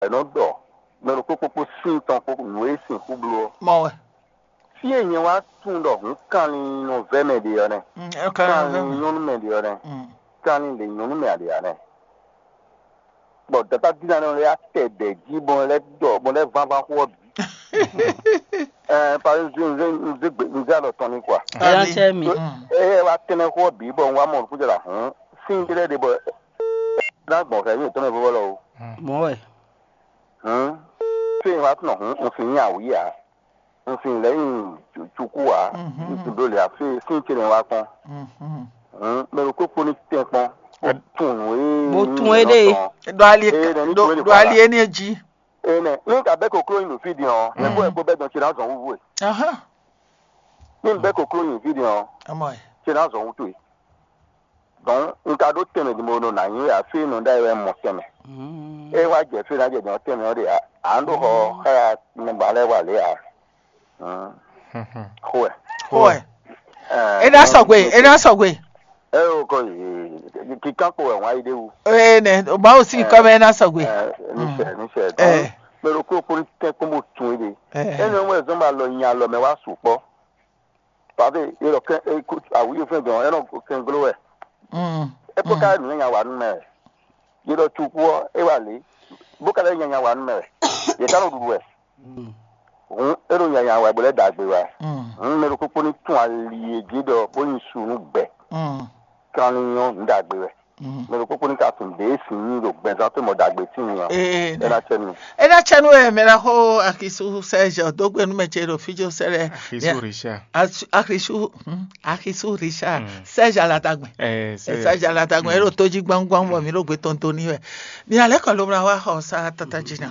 no do me ro popo sin ton popo we sin kublo mo si enye wa tun do kan no ve me de yo ne kan no me de yo ne kan le no me de ya ne but the fact that no ya te de ji bon le do bon le van ko par exemple je lo ton ni quoi wa tene ko bi bon wa mo ku jara sin de de bo na bon ka ni to me bo lo mo fin wa no fin ya wi ya fin le chuku wa do le afi sin tire wa kon me ko ko ni te pon mo tun ede do ali eni ji ene ni ka be ko kro inu video e bo be don chira zon wuwe aha ni be ko kro inu video amai chira zon wutu don nka do teme di mo no na yin ya fi no dai we mo teme e wa je fi na je don teme o de ando ho ka ni ba le wa le ya hoe ena sogwe o ko ki kan ko wa ide wu ne o ba o si ko me ena sogwe ni se pero ko por te como tun ide ene mo zo ma lo yan lo me wa supo pabe e lo ke awu yo fe don e no ken glo e po ka ni yan wa nme ye do tukuo e wa le bo ka le yan wa nme ye ka no duwe e ro yan wa bole dagbe wa me ro ko poni tun ali ejido bo yin sunu gbe kan ni yon dagbe we me ro ko poni ka tun de si ni ro gbe za to mo dagbe ti ni yan e na chenu e me ra ho akisu Serge dogbe nu me chero fijo sere akisu Richard Serge alatagbe Serge alatagbe ero toji gbangban bo mi ro gbe tonto ni we ni ale kan lo ra wa ho sa tata jina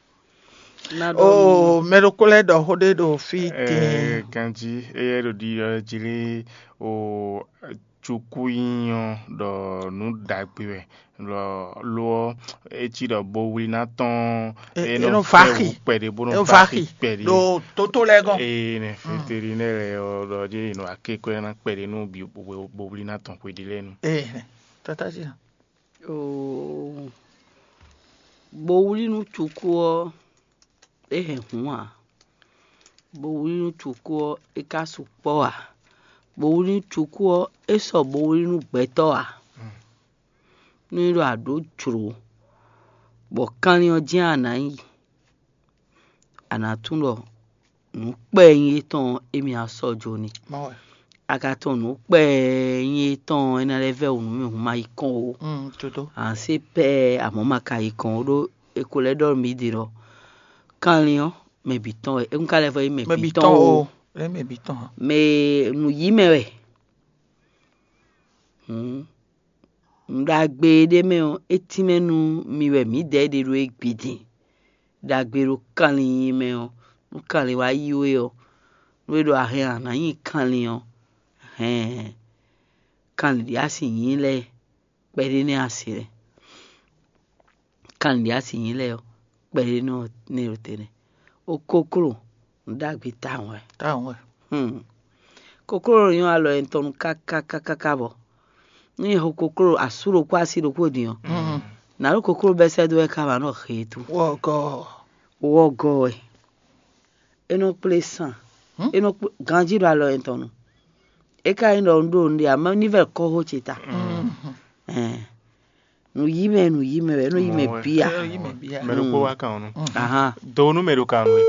me ro ko le do hode do fi kanji e ro di jire o chukuyin do nu dagbe lo eti do bo wi na ton no faki pede bo no faki do toto legon ne vétérinaire o do je no akeko na pede no bi bo wi na ton ko idile nu tata ji bo wi nu chukuo hunwa bo wi nu chukuo e ka supo a bo wi chukuo e so bo wi nu gbeto a ni ro ado churu bo kan ni oje anayi anatundo nu pe yin ton emi asojo ni akaton nu pe yin ton ena leve unu mi hu mai kan o toto an se pe amoma kai kan do ekole do mi diro kan lion me biton e nka leve me biton o le me biton me nu yi mewe ndagbe de me o etimenu mi we mi de ro egbidin dagbe ro kan yin me o kan le wa yi we o we do ahe na yin kan lion kan di asin le pere ni asire kan di asin le o pere no ni rotere o kokoro ndagbe tawon kokoro yan alo enton kaka bo ni ho kokoro asuro kwa asiro ko diyan na ro kokoro be se do e ka ba no hetu wo go eno plesan eno ganji ro alo enton e ka ino ndo ndi ama nivel ko ho chita nu yime bia me ro ko wa kan nu do nu me ro kan we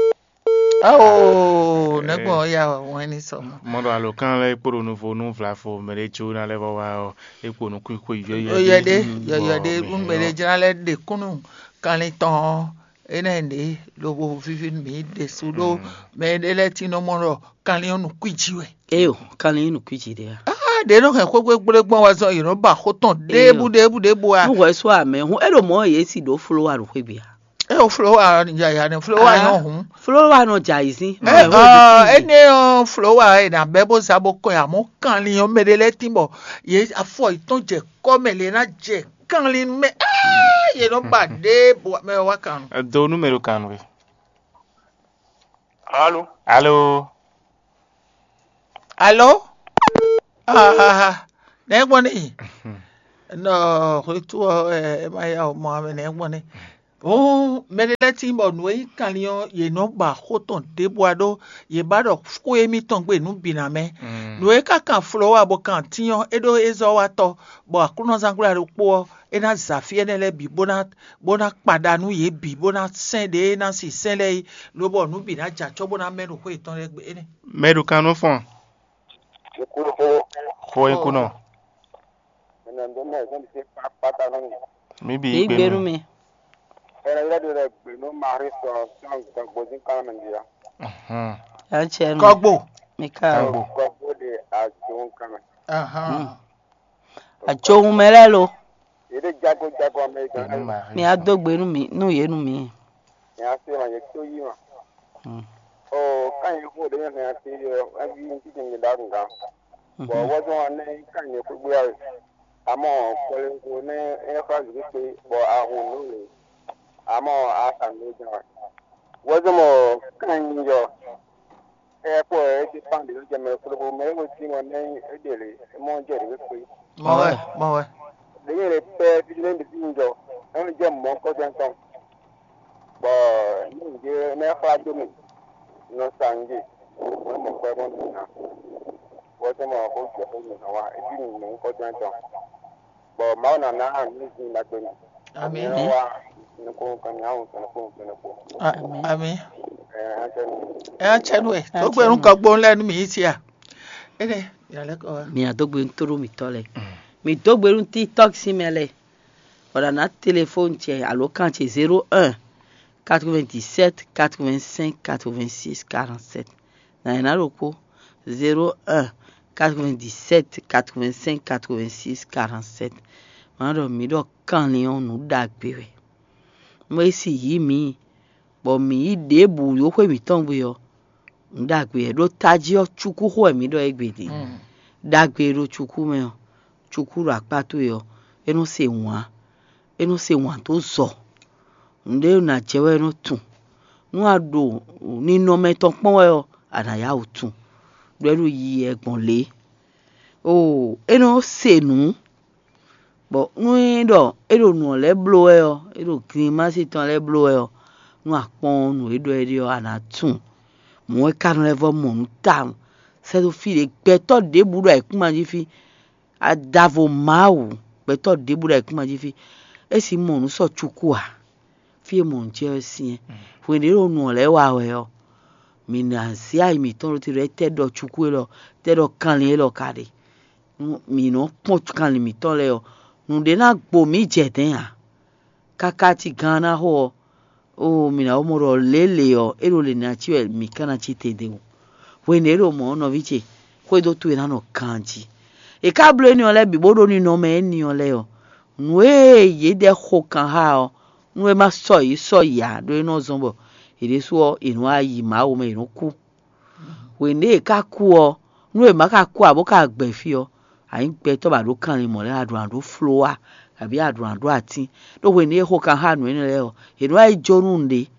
negbo ya won ni so mo do alo kan le poro nu fo nu flafo me le chu na le wa epo nu ku yo de un me le jira le de kunu kan le ton enende lo bo vivin mi de sudo me de le tino moro kan le nu kwijiwe kan le nu kwiji de de no ko gbon wa so iro ba ko ton debu a nu wo so ame hu ero mo ye si do follower ro kwebia o flower ya ne flower no hun flower no jaisin ene flower na bebo sabo ko ya mo kan li o medele timbo ye afo iton je ko mele na je kan li me ye no ba de bo me wa kan do numero kan we allo ne gbon ni no ko tu ma ya mo ame ne gbon ni Oh, medileti mo nwe kalion ye no ba hoton deboado ye bado ko emi ton gbe nu biname. Nwe ka kan flowa bo kan tiyon edo ezo wato bo akuno zangula po ena zafi enele bi bona padanu ye bi bona sende na si sele lo bo nu bina ja cho bona meru ko iton egbe ene. Meru kanu fon. Ko ekuno. Maybe igberu mi. Kogbo. Kogbo achohun melelo. Mi adogberu mi no yenu mi. Oh, kan you go there and see every teaching the down. But what one can you put where I'm all calling for aircraft this way, but I won't know. I'm all asked and no job. What's the more kind your airport? It's found the general for the mail with him on a daily, more jelly this way. More. They really pay the name of the window, only get more cotton. But you never do me. No sangi mo ko mo na wo te mo ko ko mo na wa e bi mo ko tan tan bo ma na na an ni na ko ni amen wa ni ko kan ya on ko amen chenwe to gbe run kan gbo lenu mi ti a ene ya le ko mi adogbe ntoro mi tole mi dogbe run TikTok si mele ora na téléphone tie alo kan tie 01 97 85 86 47. Nainaroko 01 97 85 86 47. Maro mi do kan ni onu dagbe we. Mo isi yi mi bo mi de bu yo kwe mi ton gbe yo. Ndagbe do taji o chuku ho mi do egbede. Dagbe ro chuku me yo. Chuku ra pato yo. Eno se wan to zo. Nde na jewe no tun nu ado ni no meton pon yo anaya otun gberu yi egbon le o eno senu bo nu edo nu le blow yo edo klima si ton le blow yo nu apon nu edo yo anatun mo kan level mo nu ta se do fi le gbeto de buru e kuma ji fi adavo mawu gbeto de buru e kuma ji fi esi mo nu so chukua fi mon Chelsea when you no le wa we yo mi na si ai mi ton ti re te do chuku lo te do kan le lo kare mi no pon kan le mi ton le yo nu de na gbo mi je den a kaka ti gana ho o mi na o mo ro lele yo e ro le na chi mi kana chi te de o when you mo no viche ko do tu na no kanji e ka blo ni o le bi bodo ni no me ni o le yo nu ye de ho kan ha o nwe ma so ya do no zombo ire so inu ayi ma o me inu ku we ne ka ku o nwe ma ka ku abo ka gbe fi o ayin gbe to ba do kan le mo le adun flowa abi adun ati do we ne ho kan ha nu ni le o inu ayi jonunde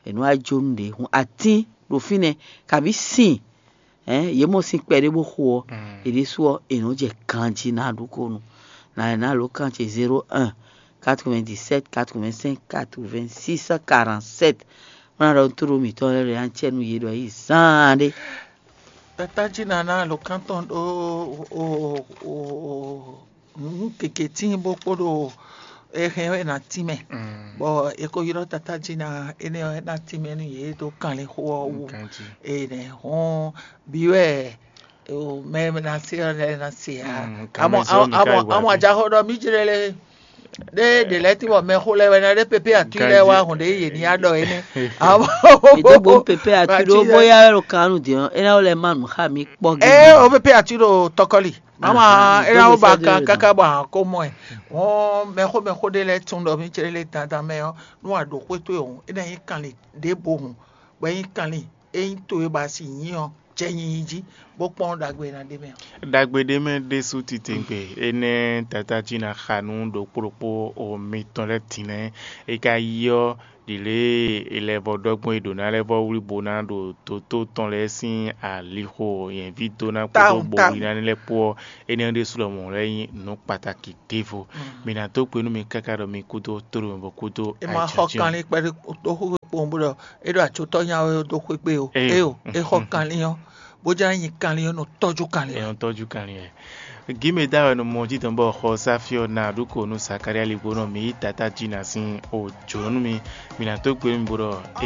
hun ati do fine ka bi sin ye mo sin pere bo ho ire so inu je kanji na duko nu na lo kan che 01 97 85 86 47. Mara nturu mi to le anchenu yedo yi sande. Tataji nana lo kanton keketin bo podo na time. Bo eko yiro tataji na ene na time ni yedo kan le ho ene ho biwe o me na se na se amo aja ho do mi jirele de leti wo me khole we na de pepe atile wa hunde ye ni ado ene idogbo pepe atilo boya ro kanu de ena ole man ha mi po o pepe atilo tokoli mama era o ba kan kaka ba ko mo e won me kho de le tun do mi chere le tata me o nu ado pe to ohun ena yin kan le de bo hun gbe yin kan le eyin to e ba si yin o je yin ji bokpon dagbe na deme dagbe deme de suti tengbe ene tata jina khanu do propo o mitole tine e ka yo dile ele bodogbon idona le bo wuri bona do to ton le sin aliho yen vito na ko bo wuri na le po ene de sulo mo le no pataki devo mina to pe nu mi kakaro mi kuto toro bo kuto e ma hokan le pe to ho pombo e do achoto nya do ko pe o e hokan le yan boja yin kan le no toju kan le toju kan le gime dawa no moji tombo ho safio na duko no sakaria ligono mi tata jina sin o jonu mi mina to pe mi boro